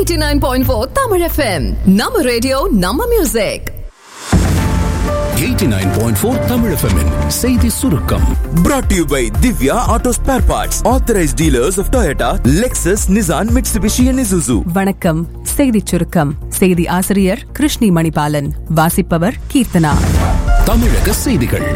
89.4 Tamil FM. Nama radio, Nama music. 89.4 Tamil FM -in செய்தி சுருக்கம். Brought to you by Divya Auto Spare Parts, authorized dealers of Toyota, Lexus, Nissan, Mitsubishi and Isuzu. வணக்கம். செய்தி சுருக்கம். செய்தி ஆசிரியர் கிருஷ்ணி மணிபாலன். வாசிப்பவர் கீர்த்தனா. தமிழக செய்திகள்.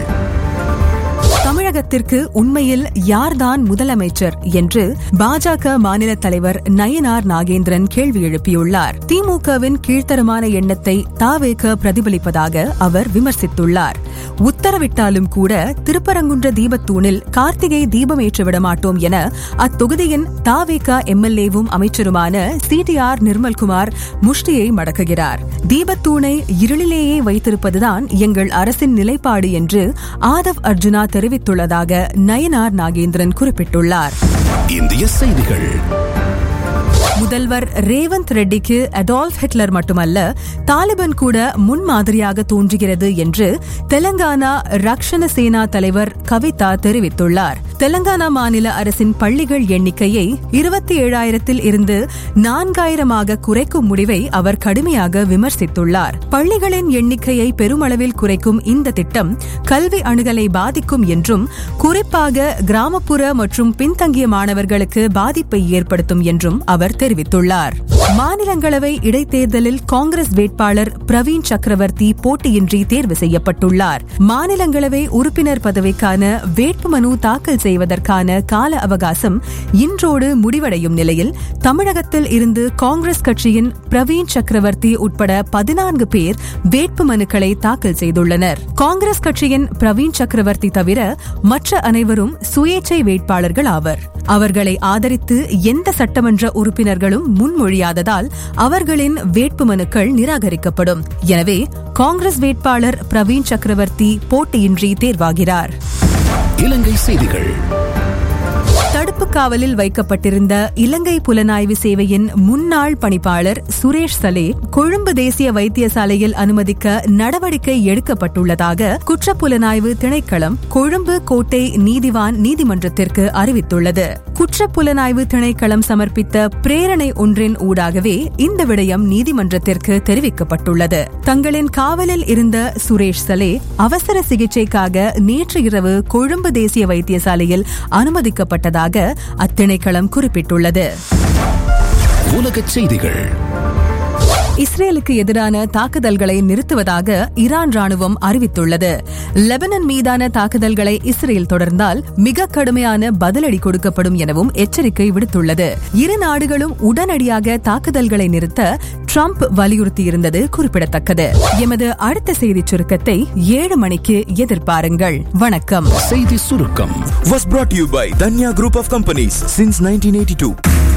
தமிழகத்திற்கு உண்மையில் யார்தான் முதலமைச்சர் என்று பாஜக மாநில தலைவர் நயினார் நாகேந்திரன் கேள்வி எழுப்பியுள்ளார். திமுகவின் கீழ்த்தரமான எண்ணத்தை தாவேக பிரதிபலிப்பதாக அவர் விமர்சித்துள்ளார். உத்தரவிட்டாலும் கூட திருப்பரங்குன்ற தீபத்தூணில் கார்த்திகை தீபம் ஏற்றிவிட மாட்டோம் என அத்தொகுதியின் தாவேக எம்எல்ஏவும் அமைச்சருமான சிடிஆர் நிர்மல்குமார் முஷ்டியை மடக்குகிறார். தீபத்தூணை இருளிலேயே வைத்திருப்பதுதான் எங்கள் அரசின் நிலைப்பாடு என்று ஆதவ் அர்ஜுனா தெரிவித்துள்ளதாக நயினார் நாகேந்திரன் குறிப்பிட்டுள்ளார். இந்திய செய்திகள். முதல்வர் ரேவந்த் ரெட்டிக்கு அடால்ஃப் ஹிட்லர் மட்டுமல்ல, தாலிபான் கூட முன்மாதிரியாக தோன்றுகிறது என்று தெலங்கானா ரக்ஷண சேனா தலைவர் கவிதா தெரிவித்துள்ளார். தெலங்கானா மாநில அரசின் பள்ளிகள் எண்ணிக்கையை 27,000 இருந்து 4,000 குறைக்கும் முடிவை அவர் கடுமையாக விமர்சித்துள்ளார். பள்ளிகளின் எண்ணிக்கையை பெருமளவில் குறைக்கும் இந்த திட்டம் கல்வி அணுகலை பாதிக்கும் என்றும், குறிப்பாக கிராமப்புற மற்றும் பின்தங்கிய மாணவர்களுக்கு பாதிப்பை ஏற்படுத்தும் என்றும் அவர் தெரிவித்துள்ளார். மாநிலங்களவை இடைத்தேர்தலில் காங்கிரஸ் வேட்பாளர் பிரவீன் சக்கரவர்த்தி போட்டியின்றி தேர்வு செய்யப்பட்டுள்ளார். மாநிலங்களவை உறுப்பினர் பதவிக்கான வேட்புமனு தாக்கல் செய்வதற்கான கால அவகாசம் இன்றோடு முடிவடையும் நிலையில் தமிழகத்தில் இருந்து காங்கிரஸ் கட்சியின் பிரவீன் சக்கரவர்த்தி உட்பட 14 பேர் வேட்புமனுக்களை தாக்கல் செய்துள்ளனர். காங்கிரஸ் கட்சியின் பிரவீன் சக்கரவர்த்தி தவிர மற்ற அனைவரும் சுயேச்சை வேட்பாளர்கள் ஆவர். அவர்களை ஆதரித்து எந்த சட்டமன்ற உறுப்பினர்களும் முன்மொழியாததால் அவர்களின் வேட்புமனுக்கள் நிராகரிக்கப்படும். எனவே காங்கிரஸ் வேட்பாளர் பிரவீன் சக்கரவர்த்தி போட்டியின்றி தேர்வாகிறார். இலங்கை செய்திகள். தடுப்பு காவலில் வைக்கப்பட்டிருந்த இலங்கை புலனாய்வு சேவையின் முன்னாள் பணிப்பாளர் சுரேஷ் சலே கொழும்பு தேசிய வைத்தியசாலையில் அனுமதிக்க நடவடிக்கை எடுக்கப்பட்டுள்ளதாக குற்றப்புலனாய்வு திணைக்களம் கொழும்பு கோட்டை நீதிவான் நீதிமன்றத்திற்கு அறிவித்துள்ளது. குற்றப்புலனாய்வு திணைக்களம் சமர்ப்பித்த பிரேரணை ஒன்றின் ஊடாகவே இந்த விடயம் நீதிமன்றத்திற்கு தெரிவிக்கப்பட்டுள்ளது. தங்களின் காவலில் இருந்த சுரேஷ் சலே அவசர சிகிச்சைக்காக நேற்று இரவு கொழும்பு தேசிய வைத்தியசாலையில் அனுமதிக்கப்பட்டதாக அத்திணைக்களம் குறிப்பிட்டுள்ளது. உலகச் செய்திகள். இஸ்ரேலுக்கு எதிரான தாக்குதல்களை நிறுத்துவதாக ஈரான் ராணுவம் அறிவித்துள்ளது. லெபனான் மீதான தாக்குதல்களை இஸ்ரேல் தொடர்ந்தால் மிக கடுமையான பதிலடி கொடுக்கப்படும் எனவும் எச்சரிக்கை விடுத்துள்ளது. இரு நாடுகளும் உடனடியாக தாக்குதல்களை நிறுத்த ட்ரம்ப் வலியுறுத்தியிருந்தது குறிப்பிடத்தக்கது. எமது அடுத்த செய்திச் சுருக்கத்தை 7 மணிக்கு எதிர்பாருங்கள். வணக்கம். செய்தி சுருக்கம் Was brought to you by Danya Group of Companies since 1982.